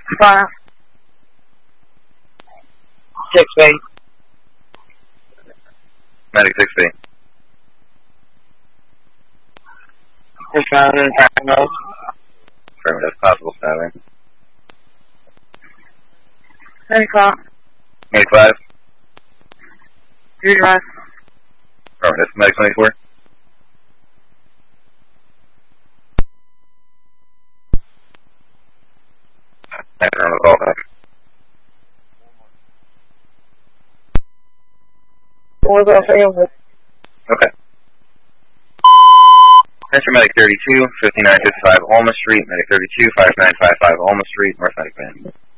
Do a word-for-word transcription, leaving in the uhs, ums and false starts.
Five. Six B. Medic six B. Six nine no. Affirmative. Possible stabbing. Ten o'clock. eighty-five. Three drive. Affirmative. Medic twenty-four. Affirmative. All back. What was I saying? Okay. Enter Medic thirty-two, fifty-nine fifty-five Alma Street, Medic thirty-two, five nine five five Alma Street, North Medic Van.